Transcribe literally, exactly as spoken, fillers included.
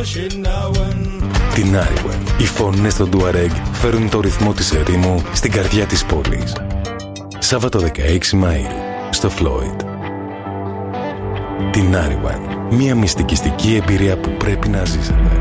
Την Άριουεν. Οι φωνές των Τουαρέγ φέρουν το ρυθμό της ερήμου στην καρδιά της πόλης. Σάββατο δεκαέξι Μαΐου στο Φλόιντ. Την Άριουεν. Μια μυστικιστική εμπειρία που πρέπει να ζήσετε.